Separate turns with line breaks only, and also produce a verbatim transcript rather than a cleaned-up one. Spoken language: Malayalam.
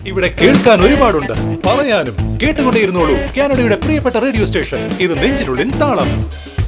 ഇവിടെ കേൾക്കാൻ ഒരുപാടുണ്ട്, പറയാനും കേട്ടുകൊണ്ടേയിരുന്നോളൂ. കാനഡയുടെ പ്രിയപ്പെട്ട റേഡിയോ സ്റ്റേഷൻ ഇത് നെഞ്ചിനുള്ളിൽ താളം.